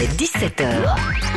17h.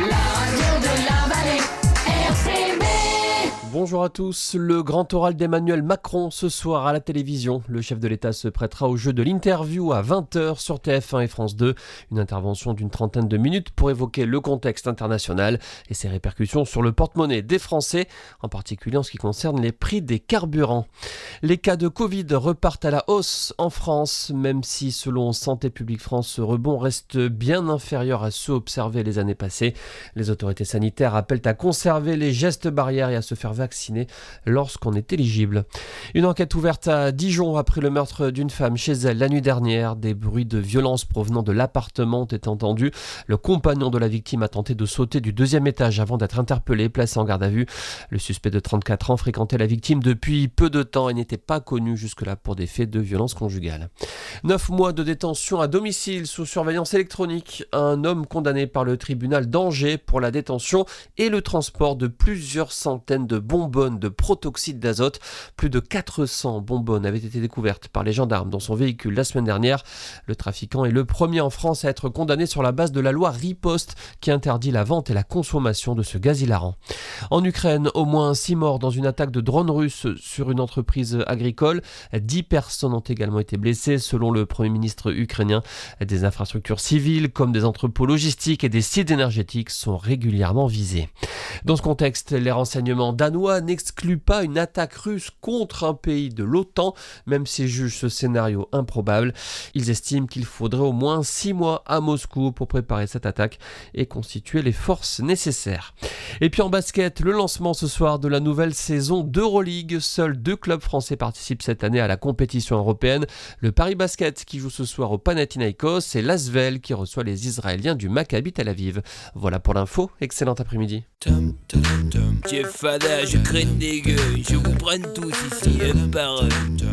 Bonjour à tous. Le grand oral d'Emmanuel Macron ce soir à la télévision. Le chef de l'État se prêtera au jeu de l'interview à 20h sur TF1 et France 2. Une intervention d'une trentaine de minutes pour évoquer le contexte international et ses répercussions sur le porte-monnaie des Français, en particulier en ce qui concerne les prix des carburants. Les cas de Covid repartent à la hausse en France, même si selon Santé publique France, ce rebond reste bien inférieur à ceux observés les années passées. Les autorités sanitaires appellent à conserver les gestes barrières et à se faire vacciner lorsqu'on est éligible. Une enquête ouverte à Dijon après le meurtre d'une femme chez elle la nuit dernière. Des bruits de violence provenant de l'appartement ont été entendus. Le compagnon de la victime a tenté de sauter du deuxième étage avant d'être interpellé, placé en garde à vue. Le suspect de 34 ans fréquentait la victime depuis peu de temps et n'était pas connu jusque-là pour des faits de violence conjugale. 9 mois de détention à domicile sous surveillance électronique. Un homme condamné par le tribunal d'Angers pour la détention et le transport de plusieurs centaines de bonbonnes de protoxyde d'azote. Plus de 400 bonbonnes avaient été découvertes par les gendarmes dans son véhicule la semaine dernière. Le trafiquant est le premier en France à être condamné sur la base de la loi Riposte qui interdit la vente et la consommation de ce gaz hilarant. En Ukraine, au moins 6 morts dans une attaque de drones russes sur une entreprise agricole. 10 personnes ont également été blessées selon le Premier ministre ukrainien. Des infrastructures civiles comme des entrepôts logistiques et des sites énergétiques sont régulièrement visés. Dans ce contexte, les renseignements danois n'excluent pas une attaque russe contre un pays de l'OTAN, même s'ils jugent ce scénario improbable. Ils estiment qu'il faudrait au moins 6 mois à Moscou pour préparer cette attaque et constituer les forces nécessaires. Et puis en basket, le lancement ce soir de la nouvelle saison d'Euroleague. Seuls 2 clubs français participent cette année à la compétition européenne. Le Paris Basket qui joue ce soir au Panathinaikos et l'Asvel qui reçoit les Israéliens du Maccabi Tel Aviv. Voilà pour l'info, excellent après-midi. Jeff Fada, je craigne des gueules, je vous prenne tous ici, un par un.